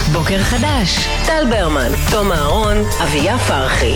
בוקר חדש, טל ברמן, תום אהרון, אביה פרחי.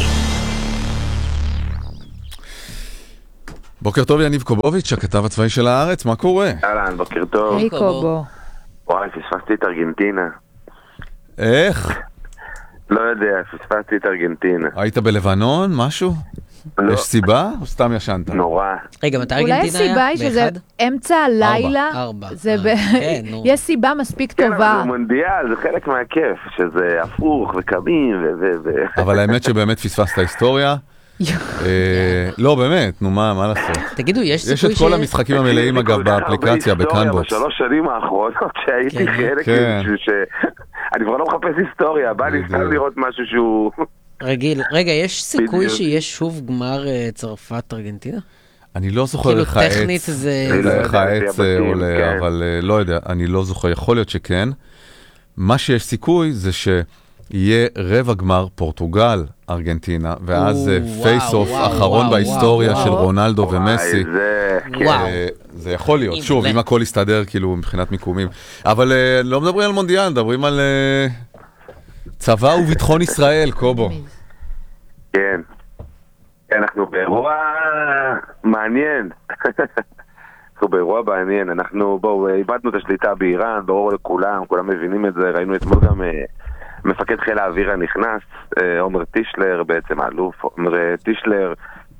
בוקר טוב, יניב קובוביץ', הכתב הצבאי של הארץ, מה קורה? אהלן, בוקר טוב. היי קובו. וואי, פספסתי את ארגנטינה. איך? לא יודע, פספסתי את ארגנטינה. היית בלבנון? משהו? לא. יש סיבה? או סתם ישנת? נורא. רגע, מתי ארגנטינה היה? אולי הסיבה היא שזה אמצע הלילה. 4. כן, יש סיבה מספיק כן, טובה. אבל זה מונדיאל, זה חלק מהכיף, שזה הפוך וקמים אבל האמת שבאמת פספסת היסטוריה. לא, באמת, נו מה לעשות? תגידו, יש יש סיכוי את כל המשחקים המלאים אגב באפליקציה, בקאנבוקס. בשלוש שנים האחרונות שהייתי חלק אני כבר לא מחפש היסטוריה, בא לי סתם לראות משהו שהוא... רגיל. רגע, יש סיכוי שיש שוב גמר צרפת-ארגנטינה? אני לא זוכר כאילו איך העץ, טכנית זה... איך העץ עולה, אבל לא יודע, אני לא זוכר, יכול להיות שכן. מה שיש סיכוי זה שיהיה רבע גמר פורטוגל, ארגנטינה, ואז פייס אוף אחרון בהיסטוריה של רונלדו ומסי. זה יכול להיות, שוב, אם הכל יסתדר כאילו מבחינת מיקומים. אבל לא מדברים על מונדיאל, מדברים על צבא וביטחון ישראל, קובו. כן. אנחנו באירוע מעניין. אנחנו באירוע מעניין. אנחנו, איבדנו את השליטה באיראן, ברור לכולם, כולם מבינים את זה. ראינו אתמול גם מפקד חיל האוויר הנכנס, עומר טישלר, בעצם האלוף עומר טישלר,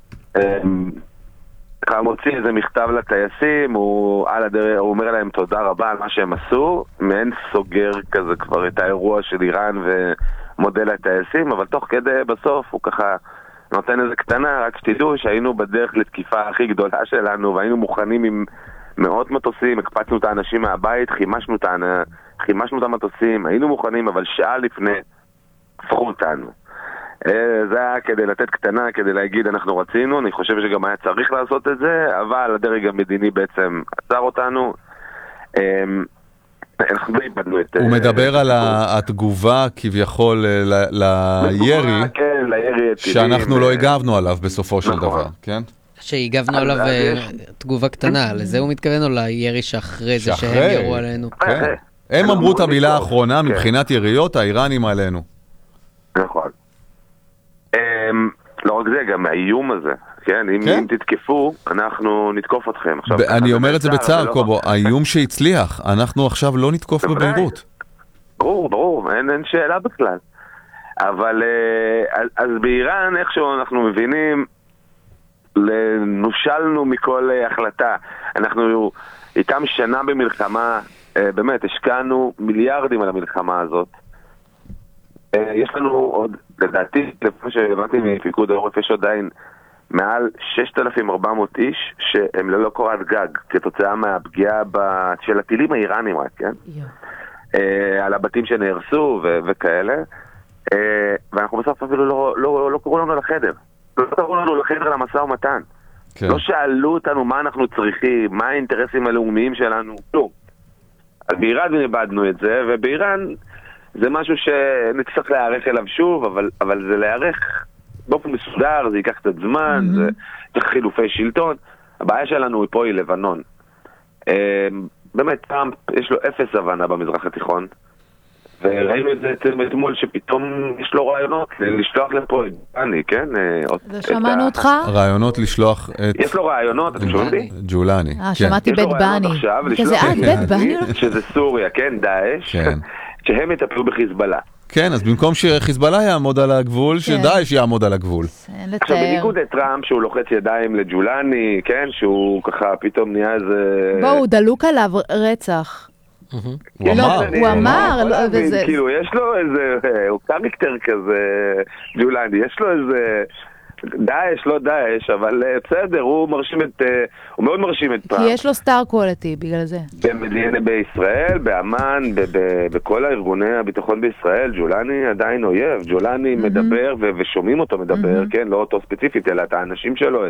מוציא איזה מכתב לטייסים, הוא אומר להם תודה רבה על מה שהם עשו, מעין סוגר כזה כבר את האירוע של איראן ומודל הטייסים, אבל תוך כדי בסוף הוא ככה נותן איזה קטנה, רק שתדעו שהיינו בדרך לתקיפה הכי גדולה שלנו, והיינו מוכנים עם מאות מטוסים, הקפצנו את האנשים מהבית, חימשנו את המטוסים, היינו מוכנים, אבל שעה לפני הפכו אותנו. זה היה כדי לתת קטנה, כדי להגיד אנחנו רצינו, אני חושב שגם היה צריך לעשות את זה, אבל הדרג המדיני בעצם עצר אותנו. אנחנו לא איבדנו את... הוא מדבר על התגובה כביכול לירי, שאנחנו לא הגבנו עליו בסופו של דבר, כן? שהגבנו עליו תגובה קטנה, לזה הוא מתכוון או לירי שאחרי זה שהם ירו עלינו? כן, הם אמרו את המילה האחרונה מבחינת יריות, האיראנים עלינו. נכון. לא רק זה, גם האיום הזה, כן? אם תתקפו, אנחנו נתקוף אתכם. אני אומר את זה בצער, קובו, האיום שהצליח, אנחנו עכשיו לא נתקוף בביירות. ברור, אין שאלה בכלל. אבל, אז באיראן, איכשהו אנחנו מבינים, נושלנו מכל החלטה. אנחנו איתם שנה במלחמה, באמת, השקענו מיליארדים על המלחמה הזאת. יש לנו עוד, לדעתי, לפני שהבנתי מפיקוד העורף, יש עדיין מעל 6,400 איש שהם ללא קורת גג, כתוצאה מהפגיעה של הטילים האיראנים רק, כן? על הבתים שנהרסו וכאלה. ואנחנו בסוף אפילו לא קראו לנו לחדר. לא קראו לנו לחדר למשא ומתן. לא שאלו אותנו מה אנחנו צריכים, מה האינטרסים הלאומיים שלנו, לא. אז באיראן איבדנו את זה, ובאיראן זה משהו שנצטרך להיערך אליו שוב, אבל זה להיערך באופן מסודר, זה ייקח קצת זמן, זה צריך חילופי שלטון. הבעיה שלנו פה היא לבנון. באמת, טראמפ יש לו אפס הבנה במזרח התיכון, וראינו את זה אתמול שפתאום יש לו רעיונות לשלוח לפה את ג'ולני, כן? שמענו אותך? רעיונות לשלוח את... יש לו רעיונות, אתם שומעים אותי? ג'ולני. שמעתי בית בני. כזה בית בני? שזה סוריה, כן? דאעש. שהם יטפלו בחיזבאללה. כן, אז במקום שחיזבאללה יעמוד על הגבול, שדאעש יעמוד על הגבול. עכשיו, בניגוד לטראמפ, שהוא לוחץ ידיים לג'ולני, כן? שהוא ככה פתאום נהיה איזה... בואו, דלוק עליו רצח. הוא אמר, כאילו, יש לו איזה, הוא קריקטר כזה, ג'ולני, יש לו איזה, דאעש, לא דאעש, אבל בסדר, הוא מאוד מרשים את טראמפ. כי יש לו סטאר קואליטי, בגלל זה. בישראל, באמן, בכל הארגוני הביטחון בישראל, ג'ולני עדיין אויב, ג'ולני מדבר, ושומעים אותו מדבר, כן, לא אותו ספציפית, אלא את האנשים שלו,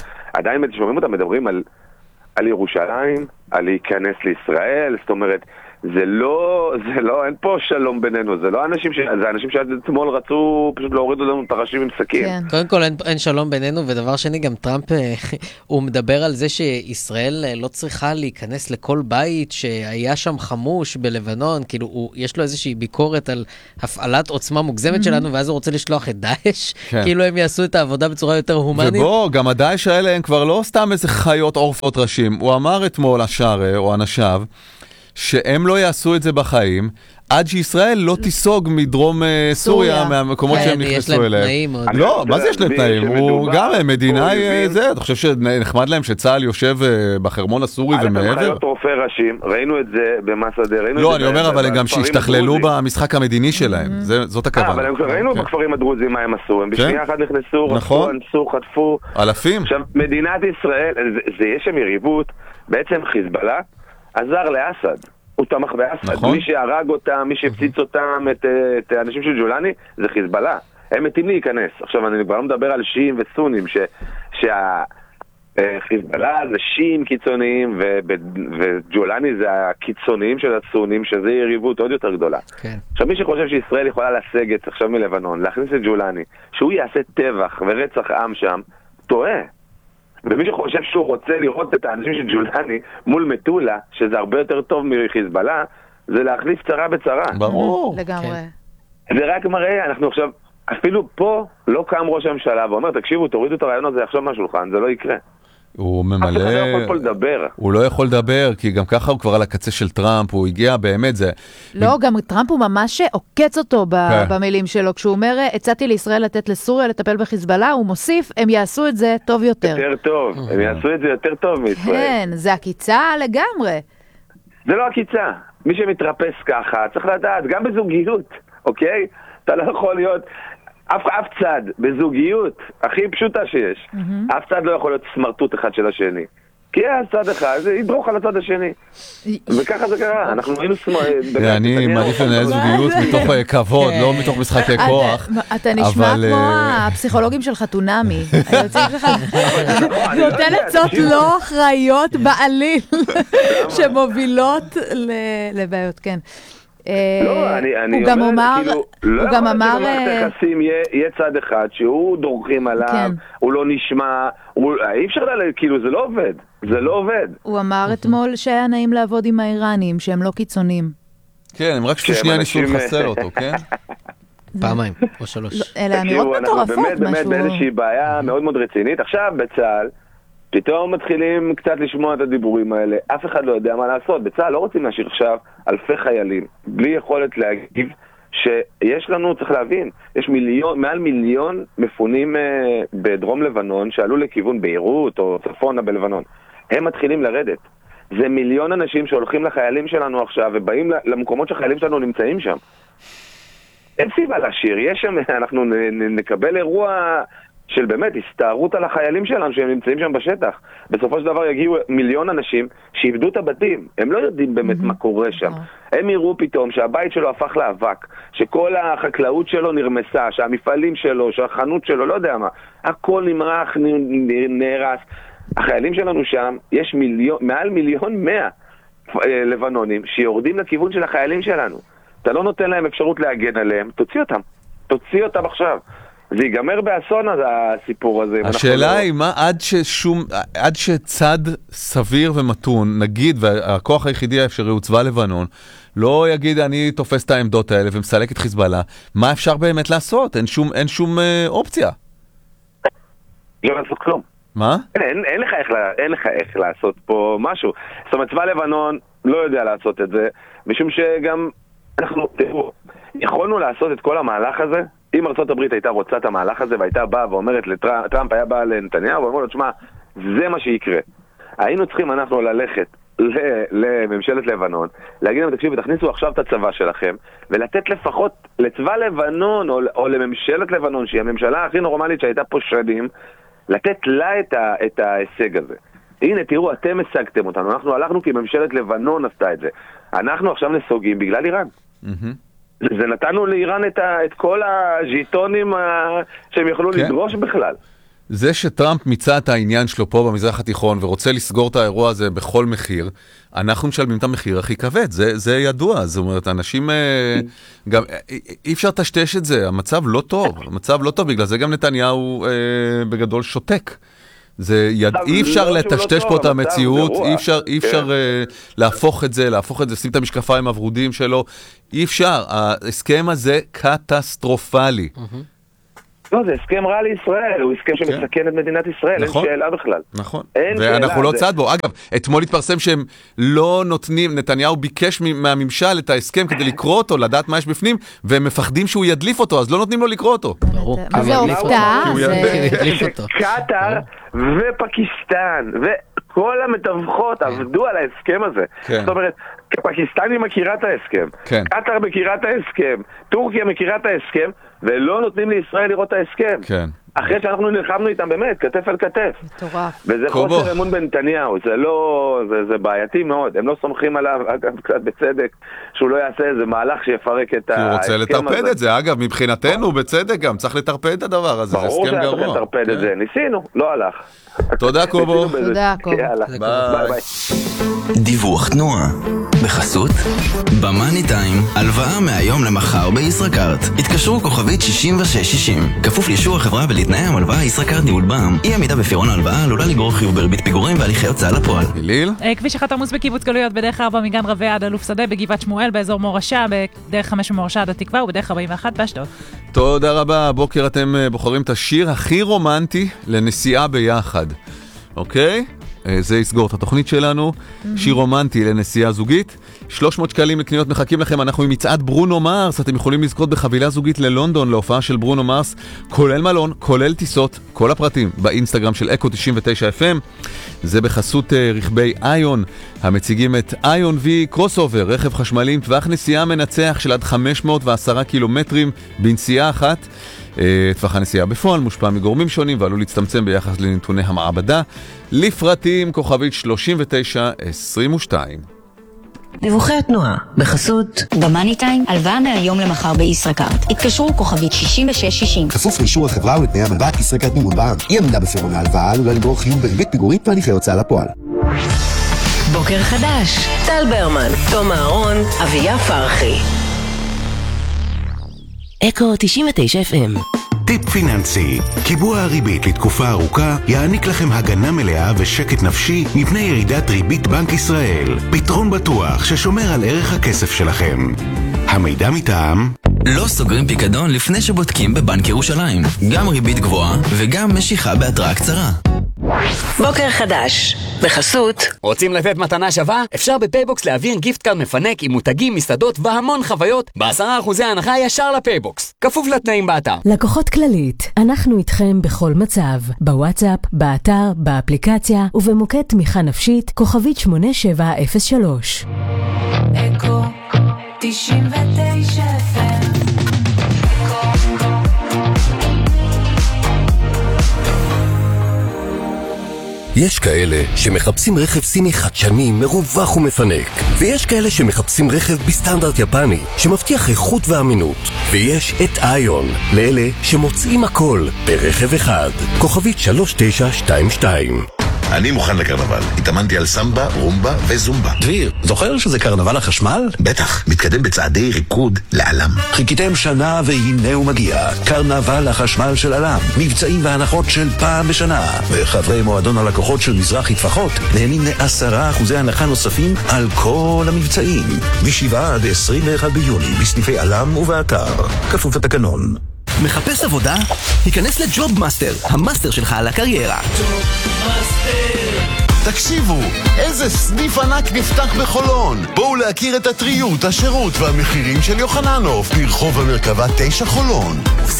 עדיין שומעים אותם מדברים על ירושלים, על להיכנס לישראל, זאת אומרת, זה לא, אין פה שלום בינינו, זה לא אנשים זה אנשים שעד אתמול רצו פשוט להוריד לנו את הראשים עם סכין. כן. קודם כל אין שלום בינינו, ודבר שני, גם טראמפ, הוא מדבר על זה שישראל לא צריכה להיכנס לכל בית שהיה שם חמוש בלבנון, כאילו יש לו איזושהי ביקורת על הפעלת עוצמה מוגזמת שלנו, ואז הוא רוצה לשלוח את דאעש, כאילו הם יעשו את העבודה בצורה יותר הומנית. ובוא, גם הדאעש האלה הם כבר לא סתם איזה חיות עורפות ראשים. הוא אמר אתמול השארה או אנשיו, שהם לא יעשו את זה בחיים, עד שישראל לא תיסוג מדרום סוריה, מהמקומות שהם נכנסו אליהם. לא, מה זה יש להם תנאים? הוא גם מדינה זה, אתה חושב שנחמד להם שצה"ל יושב בחרמון הסורי ומעבר? חיות עורפי ראשים, ראינו את זה במסעדה, לא, אני אומר, אבל הם גם שהשתכללו במשחק המדיני שלהם, זאת הכוונה. אבל ראינו בכפרים הדרוזים מה הם עשו, הם בשנייה אחת נכנסו, רצו, אנסו, חטפו. אלפים. עכשיו, מדינת ישראל, יש שם יריבות, בעצם חיזבאללה עזר לאסד. הוא תמך באסד. נכון. מי שהרג אותם, מי שהפציץ אותם, את האנשים של ג'ולני, זה חיזבאללה. הם מתים להיכנס. עכשיו, אני כבר לא מדבר על שיעים וסונים, שהחיזבאללה זה שיעים קיצוניים, וג'ולני זה הקיצוניים של הסונים, שזה יריבות עוד יותר גדולה. כן. עכשיו, מי שחושב שישראל יכולה לסגת עכשיו מלבנון, להכניס את ג'ולני, שהוא יעשה טבח ורצח עם שם, טועה. ומי שחושב שהוא רוצה לראות את האנשים של ג'ולני מול מטולה, שזה הרבה יותר טוב מחיזבאללה, זה להחליף צרה בצרה. ברור. לגמרי. זה רק מראה, אנחנו עכשיו, אפילו פה לא קם ראש הממשלה ואומר, תקשיבו, תורידו את הרעיון הזה עכשיו מהשולחן, זה לא יקרה. הוא ממלא... אף אחד לא יכול פה לדבר. הוא לא יכול לדבר, כי גם ככה הוא כבר על הקצה של טראמפ, הוא הגיע באמת, זה... לא, גם טראמפ הוא ממש עוקץ אותו במילים שלו, כשהוא אומר, הצעתי לישראל לתת לסוריה לטפל בחיזבאללה, הוא מוסיף, הם יעשו את זה טוב יותר. יותר טוב, הם יעשו את זה יותר טוב מישראל. כן, זה עקיצה לגמרי. זה לא עקיצה. מי שמתרפס ככה, צריך לדעת, גם בזוגיות, אוקיי? אתה לא יכול להיות... אף צד, בזוגיות, הכי פשוטה שיש, אף צד לא יכול להיות סמרטוט אחד של השני. כי הצד אחד, זה ידרוך על הצד השני. וככה זה קרה, אנחנו היינו סמרטוט. אני מעדיף לנהל זוגיות מתוך כבוד, לא מתוך משחקי כוח. אתה נשמע כמו הפסיכולוגים של חתונמי. נותן עצות לא אחראיות בעליל, שמובילות לבעיות, כן. הוא גם אמר, הוא גם אמר, יהיה צד אחד שהוא דורכים עליו, הוא לא נשמע, אי אפשר כאילו זה לא עובד, זה לא עובד. הוא אמר אתמול שהיה נעים לעבוד עם האיראנים, שהם לא קיצונים. כן, הם רק שנייה ניסו לחסל אותו, כן? פעמיים או שלוש. אלה אמירות מטורפות, משהו. באמת באיזושהי בעיה מאוד מאוד רצינית. עכשיו בצה"ל, פתאום מתחילים קצת לשמוע את הדיבורים האלה, אף אחד לא יודע מה לעשות. בצה"ל לא רוצים להשאיר עכשיו אלפי חיילים, בלי יכולת להגיב שיש לנו, צריך להבין, יש מעל מיליון מפונים בדרום לבנון שעלו לכיוון ביירות או צפונה בלבנון. הם מתחילים לרדת. זה מיליון אנשים שהולכים לחיילים שלנו עכשיו ובאים למקומות שהחיילים שלנו נמצאים שם. אין סיבה להשאיר, יש שם, אנחנו נקבל אירוע של באמת הסתערות על החיילים שלנו שהם נמצאים שם בשטח. בסופו של דבר יגיעו מיליון אנשים שאיבדו את הבתים. הם לא יודעים באמת מה קורה שם. הם יראו פתאום שהבית שלו הפך לאבק, שכל החקלאות שלו נרמסה, שהמפעלים שלו, שהחנות שלו, לא יודע מה. הכל נמרח, נהרס. החיילים שלנו שם, יש מעל 1,100,000 לבנונים שיורדים לכיוון של החיילים שלנו. אתה לא נותן להם אפשרות להגן עליהם, תוציא אותם עכשיו. זה ייגמר באסון הסיפור הזה. השאלה היא מה עד שצד סביר ומתון, נגיד, והכוח היחידי האפשרי הוא צבא לבנון, לא יגיד אני תופס את העמדות האלה ומסלק את חיזבאללה, מה אפשר באמת לעשות? אין שום אופציה. לא לעשות כלום. מה? אין לך איך לעשות פה משהו. זאת אומרת, צבא לבנון לא יודע לעשות את זה, משום שגם אנחנו, תראו, יכולנו לעשות את כל המהלך הזה, אם ארצות הברית הייתה רוצה את המהלך הזה והייתה באה ואומרת טראמפ היה בא לנתניהו ואומר לו, תשמע, זה מה שיקרה. היינו צריכים אנחנו ללכת לממשלת לבנון, להגיד להם, תקשיבו, תכניסו עכשיו את הצבא שלכם, ולתת לפחות לצבא לבנון או לממשלת לבנון, שהיא הממשלה הכי נורמלית שהייתה פה שנים, לתת לה את ההישג הזה. הנה, תראו, אתם השגתם אותנו, אנחנו הלכנו כי ממשלת לבנון עשתה את זה. אנחנו עכשיו נסוגים בגלל איראן. זה נתנו לאיראן את כל הז'יטונים שהם יכולו לדרוש בכלל. זה שטראמפ מיצה את העניין שלו פה במזרח התיכון ורוצה לסגור את האירוע הזה בכל מחיר, אנחנו משלמים את המחיר הכי כבד, זה ידוע, זאת אומרת, אנשים גם, אי אפשר תשתש את זה, המצב לא טוב, בגלל זה גם נתניהו בגדול שותק. אי אפשר לטשטש פה את המציאות, אי אפשר להפוך את זה, שים את המשקפיים הוורודים שלו, אי אפשר, ההסכם הזה קטסטרופלי. לא, זה הסכם רע לישראל, הוא הסכם שמסכן את מדינת ישראל, אין שאלה בכלל. נכון, ואנחנו לא צעד בו. אגב, אתמול התפרסם שהם לא נותנים, נתניהו ביקש מהממשל את ההסכם כדי לקרוא אותו, לדעת מה יש בפנים, והם מפחדים שהוא ידליף אותו, אז לא נותנים לו לקרוא אותו. מה זה הופתע? קטר ופקיסטן וכל המתווכות עבדו על ההסכם הזה. זאת אומרת, פקיסטן היא מכירה את ההסכם, קטר מכירה את ההסכם, טורקיה מכירה את ההסכם, ולא נותנים לישראל לראות את ההסכם. כן. אחרי שאנחנו נלחמנו איתם באמת, כתף על כתף. מטורף. וזה חוסר אמון בנתניהו, זה בעייתי מאוד. הם לא סומכים עליו, אגב, קצת בצדק, שהוא לא יעשה איזה מהלך שיפרק את ההסכם הזה. כי הוא רוצה לטרפד את זה, אגב, מבחינתנו, בצדק גם, צריך לטרפד את הדבר הזה, זה הסכם גרוע. ברור שצריך לטרפד את זה, ניסינו, לא הלך. תודה קובו. תודה קובו. ביי. דיווח תנועה בחסות במאני טיים, הלוואה מהיום למחר בישראכרט. התקשרו כוכבית 6660, כפוף לאישור החברה ולתנאי המלוואה. ישראכרט ניהול בע"מ, אי עמידה בפירעון ההלוואה עלולה לגרור חיוב בריבית פיגורים והליכי הוצאה לפועל. ליל? כביש 1 עמוס בקיבוץ גלויות בדרך 4 מגן רבי עד אלוף שדה, בגבעת שמואל באזור מורשה, בדרך 5 ממורשה עד התקווה ובדרך 41 באשדוד. תודה רבה. הבוקר אתם בוחרים את השיר הכי רומנטי לנסיעה ביחד. אוקיי? זה יסגור את התוכנית שלנו. שיר רומנטי לנסיעה זוגית. 300 שקלים לקניות מחכים לכם. אנחנו עם מצעד ברונו מרס. אתם יכולים לזכות בחבילה זוגית ללונדון להופעה של ברונו מרס, כולל מלון, כולל טיסות, כל הפרטים באינסטגרם של אקו 99 FM. זה בחסות רכבי איון, המציגים את איון וי קרוסובר, רכב חשמלי עם טווח נסיעה מנצח של עד 510 קילומטרים בנסיעה אחת. טווח הנסיעה בפועל מושפע מגורמים שונים ועלול להצטמצם ביחס לנתוני המעבדה. לפרטים כוכבית 3922. דיווחי התנועה בחסות במאני טיים, הלוואה מהיום למחר בישראכרט. התקשרו כוכבית 6660, כפוף לאישור החברה ולתנאי המלווה. ישראכרט ניהול בע"מ, אי עמידה בפירעון ההלוואה עלולה לגרור חיוב בריבית פיגורים והליכי הוצאה לפועל. בוקר חדש, טל ברמן, תום אהרון, אביה פרחי. אקו 99 FM. טיפ פיננסי, קיבוע הריבית לתקופה ארוכה יעניק לכם הגנה מלאה ושקט נפשי מפני ירידת ריבית בנק ישראל. פתרון בטוח ששומר על ערך הכסף שלכם. המידע מטעם לא סוגרים פיקדון לפני שבודקים בבנק ירושלים. גם ריבית גבוהה וגם משיכה בהתראה קצרה. בוקר חדש, בחסות. רוצים לתת מתנה שווה? אפשר בפייבוקס להעביר גיפט קארד מפנק עם מותגים, מסעדות והמון חוויות ב10% הנחה ישר לפייבוקס. כפוף לתנאים באתר. לקוחות כללית, אנחנו איתכם בכל מצב. בוואטסאפ, באתר, באפליקציה ובמוקד תמיכה נפשית כוכבית 8703. אקו 99 FM. יש כאלה שמחפשים רכב סיני חדשני, מרווח ומפנק, ויש כאלה שמחפשים רכב בסטנדרט יפני שמבטיח איכות ואמינות, ויש את איון לאלה שמוצאים הכל ברכב אחד. כוכבית 3922. אני מוכן לקרנבל. התאמנתי על סמבה, רומבה וזומבה. דביר, זוכר שזה קרנבל החשמל? בטח, מתקדם בצעדי ריקוד לעלם. חיכיתם שנה והנה הוא מגיע. קרנבל החשמל של עלם. מבצעים והנחות של פעם בשנה. וחברי מועדון הלקוחות של מזרחי טפחות נהנים ל10% הנחה נוספים על כל המבצעים. מ7 עד 21 ביוני בסניפי עלם ובאתר. כפוף לתקנון. מחפש עבודה? היכנס לג'וב מאסטר, המאסטר שלך על הקריירה. תקשיבו, איזה סניף ענק נפתח בחולון. בואו להכיר את הטריות, השירות והמחירים של יוחננוף ברחוב המרכבה 9 חולון.